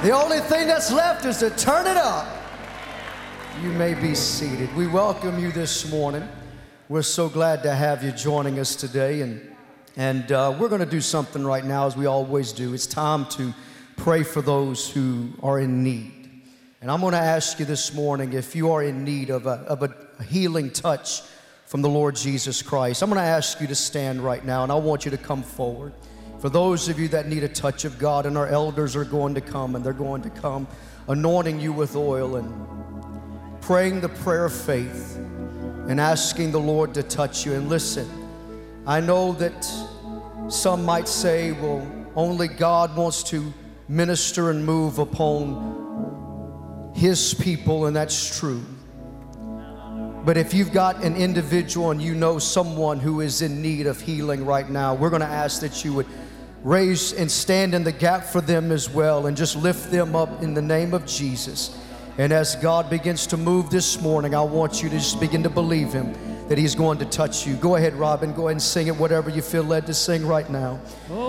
The only thing that's left is to turn it up. You may be seated. We welcome you this morning. We're so glad to have you joining us today. And we're going to do something right now, as we always do. It's time to pray for those who are in need. And I'm going to ask you this morning, if you are in need of a healing touch from the Lord Jesus Christ, I'm going to ask you to stand right now, and I want you to come forward. For those of you that need a touch of God, and our elders are going to come, and they're going to come anointing you with oil and praying the prayer of faith and asking the Lord to touch you. And listen, I know that some might say, well, only God wants to minister and move upon His people, and that's true. But if you've got an individual and you know someone who is in need of healing right now, we're going to ask that you would raise and stand in the gap for them as well, and just lift them up in the name of Jesus. And as God begins to move this morning, I want you to just begin to believe Him that He's going to touch you. Go ahead, Robin. Go ahead and sing it, whatever you feel led to sing right now.